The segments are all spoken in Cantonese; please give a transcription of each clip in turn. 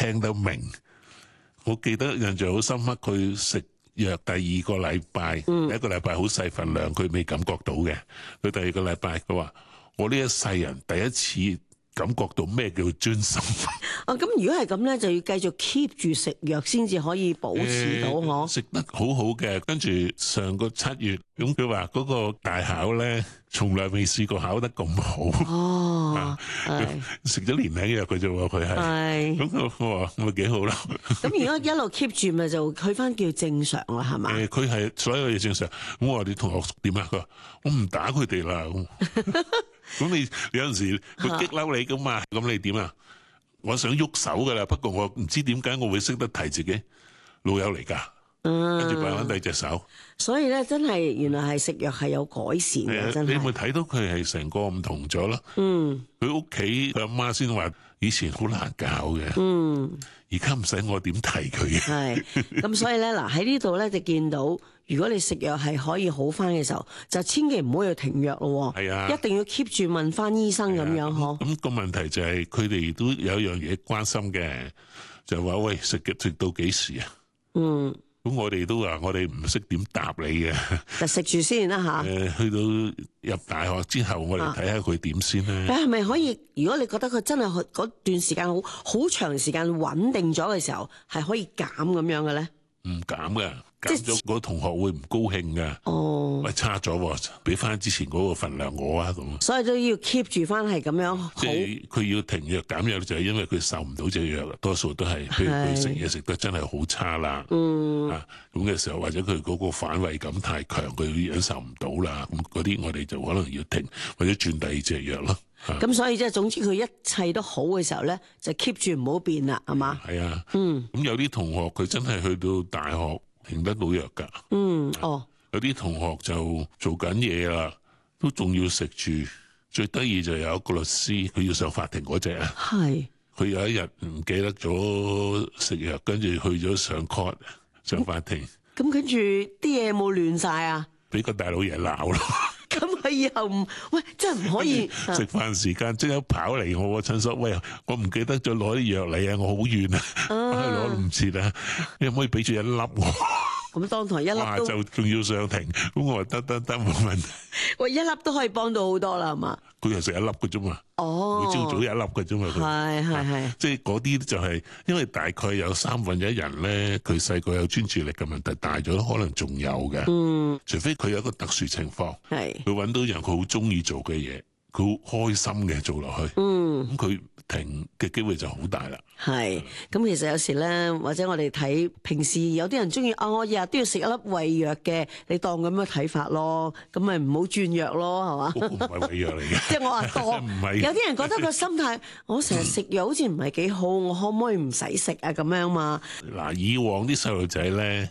聽得明。我記得印象好深刻，佢食藥第二個禮拜，第一個禮拜好細份量，佢未感覺到嘅。佢第二個禮拜佢話：我呢一世人第一次感覺到咩叫專心。 咁如果係咁咧，就要繼續 keep 住食藥先至可以保持到嗬。 食得好好嘅，跟住上個7月，咁佢話嗰個大考咧，從來未試過考得咁好。 哦， 食咗年零藥佢就話佢係，咁我話咪幾好咯。 咁如果一路 keep 住，咪就去翻叫正常啦，係嘛？ 佢係所有嘢正常。咁我話你同學點啊？佢話我唔打佢哋啦。咁你有陣時佢激嬲你噶嘛？咁你點啊？我想喐手噶啦，不過我唔知點解我會識得提自己老友嚟噶，跟住擺翻第二隻手。 所以咧，真係原來係食藥係有改善嘅，真係。 你咪睇到佢係成個唔同咗咯。佢屋企佢阿媽先話以前好難搞嘅。而家唔使我點提佢嘅。 係咁，所以咧嗱喺呢度咧就見到，如果你食藥係可以好翻嘅時候，就千祈唔好要停藥咯。係啊，一定要 keep 住問翻醫生咁樣嗬。咁個問題就係佢哋都有一樣嘢關心嘅，就係話喂食到幾時啊？咁我哋都話我哋唔識點答你嘅， 就食住先啦吓。 去到入大學之後，我哋睇下佢點先咧。 你係咪可以？如果你覺得佢真係嗰段時間好長時間穩定咗嘅時候，係可以減咁樣嘅咧？ 唔減嘅，減咗嗰同學會唔高興嘅。喂，差咗，俾翻之前嗰個份量我啊咁。所以都要 keep 住翻係咁樣。 即係佢要停藥減藥，就係因為佢受唔到隻藥，多數都係，譬如佢食嘢食得真係好差啦。咁嘅時候，或者佢嗰個反胃感太強，佢忍受唔到啦。咁嗰啲我哋就可能要停，或者轉第二隻藥咯。 咁所以即係總之佢一切都好嘅時候咧，就 keep 住唔好變啦，係嘛？ 係啊。咁有啲同學佢真係去到大學停得到藥噶。有啲同學就做緊嘢啦，都仲要食住。最得意就有一個律師，佢要上法庭嗰隻啊。係。佢有一日唔記得咗食藥，跟住去咗上 court 上法庭。 咁跟住啲嘢有冇亂晒啊？ 俾個大老爺鬧咯。 咁佢以後喂，真係唔可以食飯時間即刻跑嚟我個診所，喂，我唔記得咗攞啲藥嚟啊，我好遠啊，攞都唔切啊，你可唔可以俾住一粒我？ 咁當堂一粒都就仲要上庭，咁我話得冇問題。 喂，一粒都可以幫到好多啦，係嘛？ 佢係食一粒嘅啫嘛。每朝早一粒嘅啫嘛。 係。 即係嗰啲就係，因為大概有1/3人咧，佢細個有專注力嘅問題，大咗可能仲有嘅。除非佢有一個特殊情況，佢揾到人佢好中意做嘅嘢，佢好開心嘅做落去。咁佢停嘅機會就好大啦。 係，咁其實有時咧，或者我哋睇平時有啲人中意我日日都要食一粒胃藥嘅，你當咁樣睇法咯，咁咪唔好轉藥咯，係嘛？ 唔係胃藥嚟嘅。 即係我話當，有啲人覺得個心態，我成日食藥好似唔係幾好，我可唔可以唔使食啊？咁樣嘛。 嗱，以往啲細路仔咧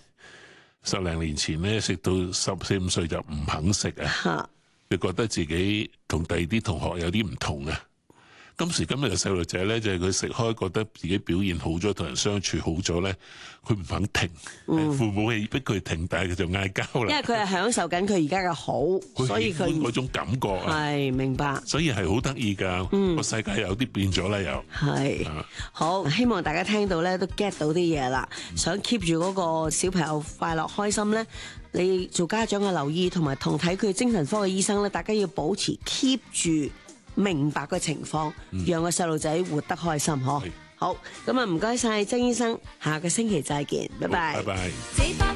，10零年前咧食到14、15歲就唔肯食啊，你覺得自己同第二啲同學有啲唔同啊。今時今日嘅細路仔咧，就係佢食開，覺得自己表現好咗，同人相處好咗咧，佢唔肯停。父母係逼佢停，但係佢就嗌交啦。 因為佢係享受緊佢而家嘅好，所以佢嗰種感覺係明白。 所以係好得意噶，個世界有啲變咗啦，又係好。希望大家聽到咧都 get 到啲嘢啦。想 keep 住嗰個小朋友快樂開心咧，你做家長嘅留意，同埋同睇佢精神科嘅醫生咧，大家要保持 keep 住。明白個情況，讓個細路仔活得開心，嗬。好，咁啊，唔該晒曾醫生，下個星期再見，拜拜。 拜拜。